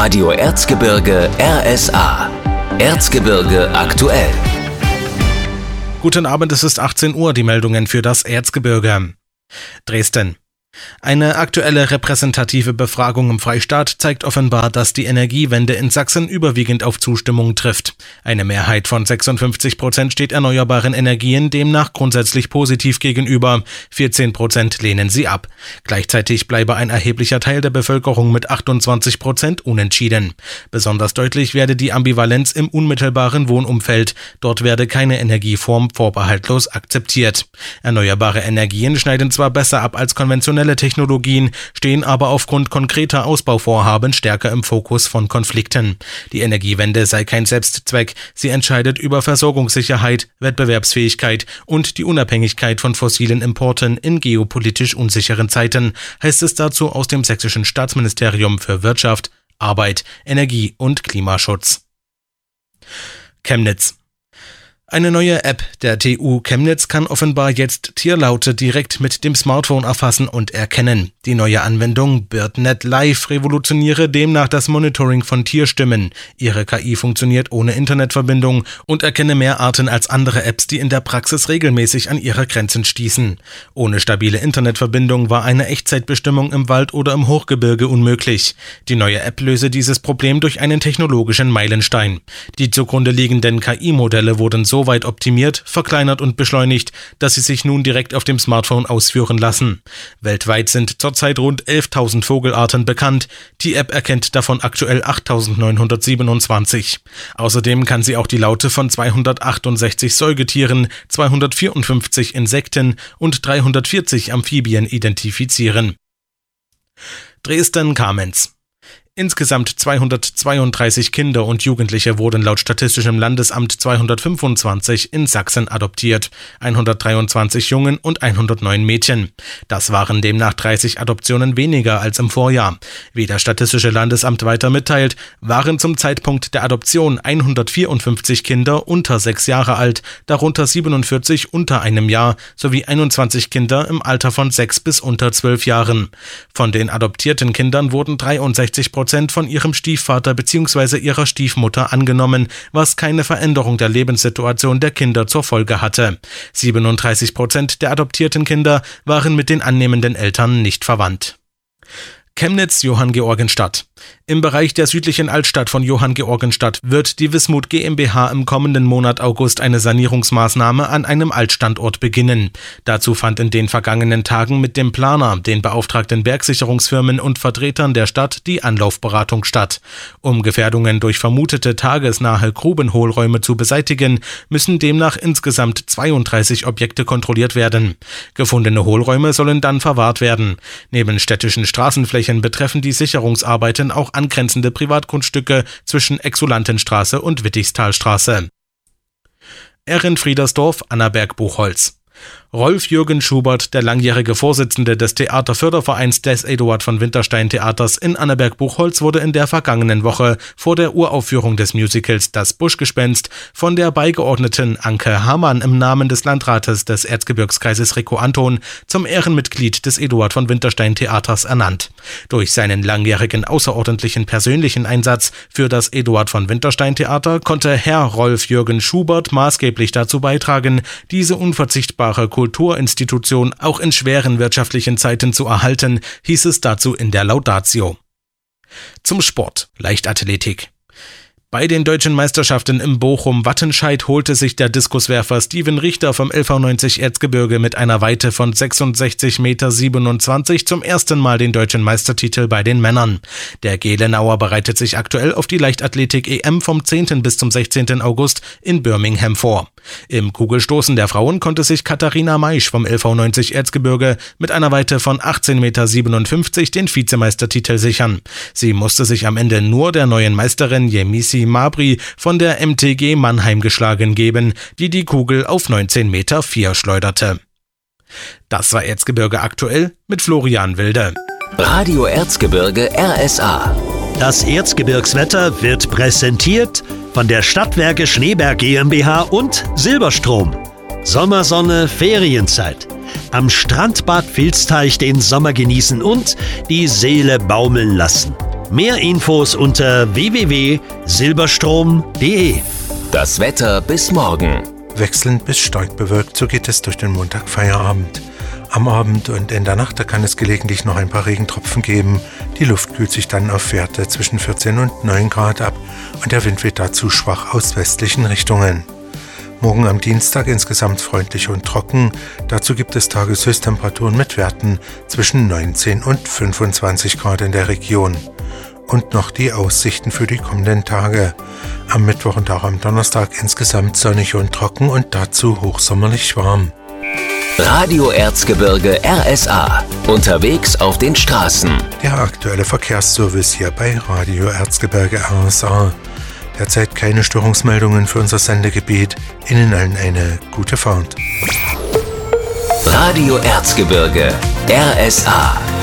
Radio Erzgebirge RSA. Erzgebirge aktuell. Guten Abend, es ist 18 Uhr, die Meldungen für das Erzgebirge. Dresden. Eine aktuelle repräsentative Befragung im Freistaat zeigt offenbar, dass die Energiewende in Sachsen überwiegend auf Zustimmung trifft. Eine Mehrheit von 56% steht erneuerbaren Energien demnach grundsätzlich positiv gegenüber. 14% lehnen sie ab. Gleichzeitig bleibe ein erheblicher Teil der Bevölkerung mit 28% unentschieden. Besonders deutlich werde die Ambivalenz im unmittelbaren Wohnumfeld. Dort werde keine Energieform vorbehaltlos akzeptiert. Erneuerbare Energien schneiden zwar besser ab als konventionelle Technologien, stehen aber aufgrund konkreter Ausbauvorhaben stärker im Fokus von Konflikten. Die Energiewende sei kein Selbstzweck, sie entscheidet über Versorgungssicherheit, Wettbewerbsfähigkeit und die Unabhängigkeit von fossilen Importen in geopolitisch unsicheren Zeiten, heißt es dazu aus dem Sächsischen Staatsministerium für Wirtschaft, Arbeit, Energie und Klimaschutz. Chemnitz. Eine neue App der TU Chemnitz kann offenbar jetzt Tierlaute direkt mit dem Smartphone erfassen und erkennen. Die neue Anwendung BirdNet Live revolutioniere demnach das Monitoring von Tierstimmen. Ihre KI funktioniert ohne Internetverbindung und erkenne mehr Arten als andere Apps, die in der Praxis regelmäßig an ihre Grenzen stießen. Ohne stabile Internetverbindung war eine Echtzeitbestimmung im Wald oder im Hochgebirge unmöglich. Die neue App löse dieses Problem durch einen technologischen Meilenstein. Die zugrunde liegenden KI-Modelle wurden so weit optimiert, verkleinert und beschleunigt, dass sie sich nun direkt auf dem Smartphone ausführen lassen. Weltweit sind zurzeit rund 11.000 Vogelarten bekannt. Die App erkennt davon aktuell 8.927. Außerdem kann sie auch die Laute von 268 Säugetieren, 254 Insekten und 340 Amphibien identifizieren. Dresden-Kamenz. Insgesamt 232 Kinder und Jugendliche wurden laut Statistischem Landesamt 225 in Sachsen adoptiert, 123 Jungen und 109 Mädchen. Das waren demnach 30 Adoptionen weniger als im Vorjahr. Wie das Statistische Landesamt weiter mitteilt, waren zum Zeitpunkt der Adoption 154 Kinder unter 6 Jahre alt, darunter 47 unter einem Jahr sowie 21 Kinder im Alter von 6 bis unter 12 Jahren. Von den adoptierten Kindern wurden 63% von ihrem Stiefvater bzw. ihrer Stiefmutter angenommen, was keine Veränderung der Lebenssituation der Kinder zur Folge hatte. 37% der adoptierten Kinder waren mit den annehmenden Eltern nicht verwandt. Chemnitz-Johanngeorgenstadt. Im Bereich der südlichen Altstadt von Johanngeorgenstadt wird die Wismut GmbH im kommenden Monat August eine Sanierungsmaßnahme an einem Altstandort beginnen. Dazu fand in den vergangenen Tagen mit dem Planer, den beauftragten Bergsicherungsfirmen und Vertretern der Stadt die Anlaufberatung statt. Um Gefährdungen durch vermutete tagesnahe Grubenhohlräume zu beseitigen, müssen demnach insgesamt 32 Objekte kontrolliert werden. Gefundene Hohlräume sollen dann verwahrt werden. Neben städtischen Straßenflächen betreffen die Sicherungsarbeiten auch angrenzende Privatgrundstücke zwischen Exulantenstraße und Wittichstalstraße. Ehrenfriedersdorf, Annaberg-Buchholz. Rolf-Jürgen Schubert, der langjährige Vorsitzende des Theaterfördervereins des Eduard von Winterstein Theaters in Annaberg-Buchholz, wurde in der vergangenen Woche vor der Uraufführung des Musicals Das Buschgespenst von der Beigeordneten Anke Hamann im Namen des Landrates des Erzgebirgskreises Rico Anton zum Ehrenmitglied des Eduard von Winterstein Theaters ernannt. Durch seinen langjährigen außerordentlichen persönlichen Einsatz für das Eduard von Winterstein Theater konnte Herr Rolf-Jürgen Schubert maßgeblich dazu beitragen, diese unverzichtbare Kulturinstitution auch in schweren wirtschaftlichen Zeiten zu erhalten, hieß es dazu in der Laudatio. Zum Sport. Leichtathletik. Bei den deutschen Meisterschaften im Bochum-Wattenscheid holte sich der Diskuswerfer Steven Richter vom LV90 Erzgebirge mit einer Weite von 66,27 Meter zum ersten Mal den deutschen Meistertitel bei den Männern. Der Gelenauer bereitet sich aktuell auf die Leichtathletik-EM vom 10. bis zum 16. August in Birmingham vor. Im Kugelstoßen der Frauen konnte sich Katharina Maisch vom LV90 Erzgebirge mit einer Weite von 18,57 Meter den Vizemeistertitel sichern. Sie musste sich am Ende nur der neuen Meisterin Yemisi Mabry von der MTG Mannheim geschlagen geben, die die Kugel auf 19,04 Meter schleuderte. Das war Erzgebirge aktuell mit Florian Wilde. Radio Erzgebirge RSA. Das Erzgebirgswetter wird präsentiert von der Stadtwerke Schneeberg GmbH und Silberstrom. Sommersonne, Ferienzeit. Am Strandbad Vilsteich den Sommer genießen und die Seele baumeln lassen. Mehr Infos unter www.silberstrom.de. Das Wetter bis morgen. Wechselnd bis stark bewölkt, so geht es durch den Montagfeierabend. Am Abend und in der Nacht, da kann es gelegentlich noch ein paar Regentropfen geben. Die Luft kühlt sich dann auf Werte zwischen 14 und 9 Grad ab und der Wind weht dazu schwach aus westlichen Richtungen. Morgen am Dienstag insgesamt freundlich und trocken. Dazu gibt es Tageshöchsttemperaturen mit Werten zwischen 19 und 25 Grad in der Region. Und noch die Aussichten für die kommenden Tage. Am Mittwoch und auch am Donnerstag insgesamt sonnig und trocken und dazu hochsommerlich warm. Radio Erzgebirge RSA. Unterwegs auf den Straßen. Der aktuelle Verkehrsservice hier bei Radio Erzgebirge RSA. Derzeit keine Störungsmeldungen für unser Sendegebiet. Ihnen allen eine gute Fahrt. Radio Erzgebirge RSA.